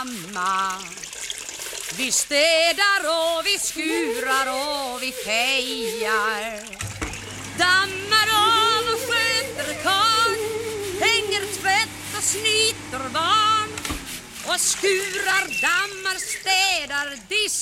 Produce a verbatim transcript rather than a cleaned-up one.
mamma. Vi städar och vi skurar och vi fejar. Dammar av och sköter karl. Hänger tvätt och snyter barn. Och skurar, dammar, städar, diskar.